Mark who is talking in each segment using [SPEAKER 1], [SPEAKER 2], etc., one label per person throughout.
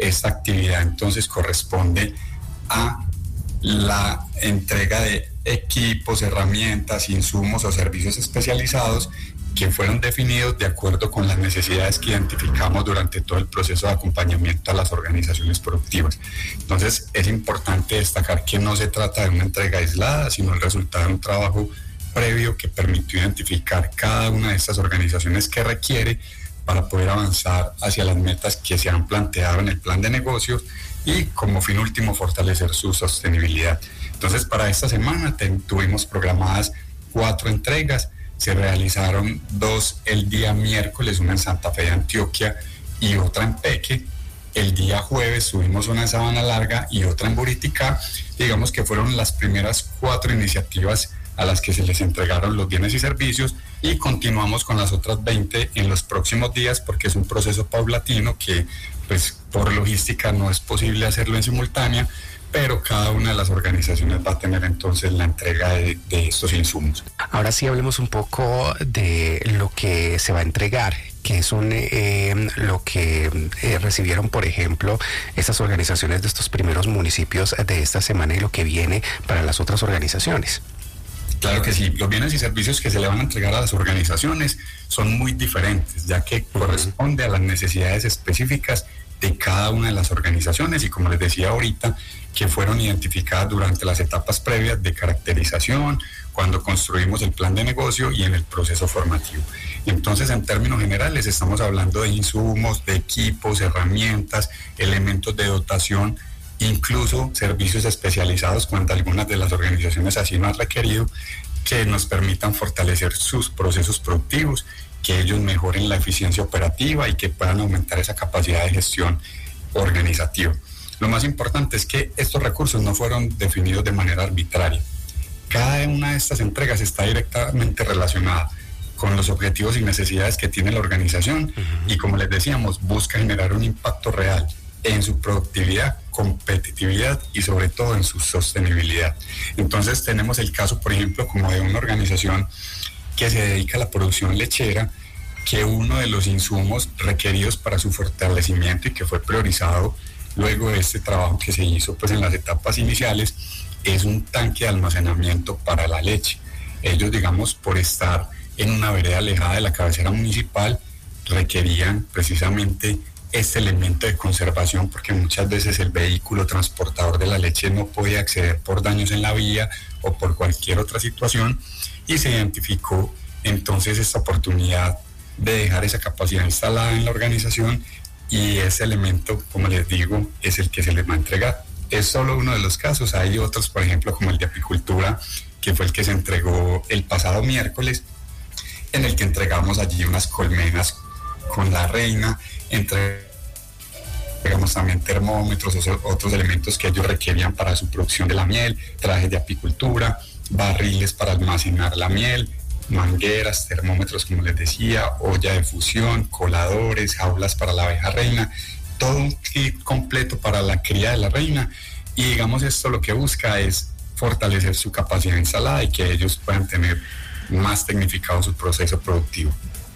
[SPEAKER 1] esta actividad entonces corresponde a la entrega de equipos, herramientas, insumos o servicios especializados que fueron definidos de acuerdo con las necesidades que identificamos durante todo el proceso de acompañamiento a las organizaciones productivas. Entonces es importante destacar que no se trata de una entrega aislada, sino el resultado de un trabajo previo que permitió identificar cada una de estas organizaciones que requiere para poder avanzar hacia las metas que se han planteado en el plan de negocios y como fin último fortalecer su sostenibilidad. Entonces para esta semana tuvimos programadas 4 entregas. Se realizaron 2 el día miércoles, una en Santa Fe de Antioquia y otra en Peque. El día jueves tuvimos una en Sabana Larga y otra en Buriticá. Digamos que fueron las primeras 4 iniciativas a las que se les entregaron los bienes y servicios, y continuamos con las otras 20 en los próximos días porque es un proceso paulatino que pues por logística no es posible hacerlo en simultánea, pero cada una de las organizaciones va a tener entonces la entrega de estos insumos.
[SPEAKER 2] Ahora sí hablemos un poco de lo que se va a entregar, que es lo que recibieron, por ejemplo, estas organizaciones de estos primeros municipios de esta semana y lo que viene para las otras organizaciones.
[SPEAKER 1] Claro que sí, los bienes y servicios que se le van a entregar a las organizaciones son muy diferentes, ya que corresponde a las necesidades específicas de cada una de las organizaciones y, como les decía ahorita, que fueron identificadas durante las etapas previas de caracterización, cuando construimos el plan de negocio y en el proceso formativo. Entonces, en términos generales, estamos hablando de insumos, de equipos, herramientas, elementos de dotación, incluso servicios especializados cuando algunas de las organizaciones así lo han requerido, que nos permitan fortalecer sus procesos productivos, que ellos mejoren la eficiencia operativa y que puedan aumentar esa capacidad de gestión organizativa. Lo más importante es que estos recursos no fueron definidos de manera arbitraria. Cada una de estas entregas está directamente relacionada con los objetivos y necesidades que tiene la organización y, como les decíamos, busca generar un impacto real en su productividad, competitividad y sobre todo en su sostenibilidad. Entonces tenemos el caso, por ejemplo, como de una organización que se dedica a la producción lechera, que uno de los insumos requeridos para su fortalecimiento y que fue priorizado luego de este trabajo que se hizo pues en las etapas iniciales es un tanque de almacenamiento para la leche. Ellos, digamos, por estar en una vereda alejada de la cabecera municipal, requerían precisamente este elemento de conservación porque muchas veces el vehículo transportador de la leche no podía acceder por daños en la vía o por cualquier otra situación, y se identificó entonces esta oportunidad de dejar esa capacidad instalada en la organización, y ese elemento, como les digo, es el que se les va a entregar. Es solo uno de los casos, hay otros, por ejemplo, como el de apicultura, que fue el que se entregó el pasado miércoles, en el que entregamos allí unas colmenas con la reina, entregamos también termómetros, otros elementos que ellos requerían para su producción de la miel, trajes de apicultura, barriles para almacenar la miel, mangueras, termómetros, como les decía, olla de fusión, coladores, jaulas para la abeja reina, todo un kit completo para la cría de la reina. Y digamos, esto lo que busca es fortalecer su capacidad instalada y que ellos puedan tener más tecnificado su proceso productivo.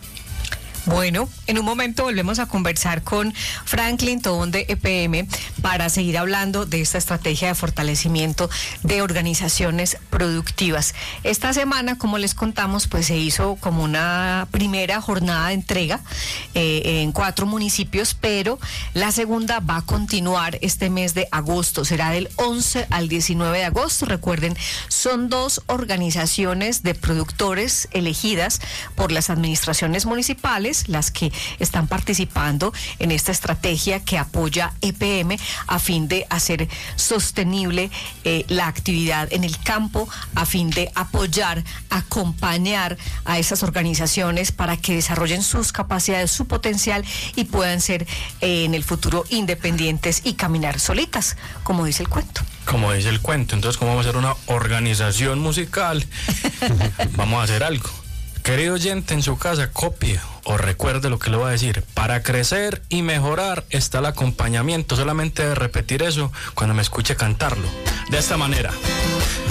[SPEAKER 3] Bueno, en un momento volvemos a conversar con Franklin Tobón de EPM para seguir hablando de esta estrategia de fortalecimiento de organizaciones productivas. Esta semana, como les contamos, pues se hizo como una primera jornada de entrega en 4 municipios, pero la segunda va a continuar este mes de agosto, será del 11 al 19 de agosto. Recuerden, son 2 organizaciones de productores elegidas por las administraciones municipales, las que están participando en esta estrategia que apoya EPM a fin de hacer sostenible la actividad en el campo, a fin de apoyar, acompañar a esas organizaciones para que desarrollen sus capacidades, su potencial y puedan ser en el futuro independientes y caminar solitas, como dice el cuento.
[SPEAKER 4] Como dice el cuento. Entonces, ¿cómo vamos a hacer una organización musical? Vamos a hacer algo. Querido oyente, en su casa, copie o recuerde lo que le voy a decir. Para crecer y mejorar está el acompañamiento. Solamente de repetir eso cuando me escuche cantarlo. De esta manera.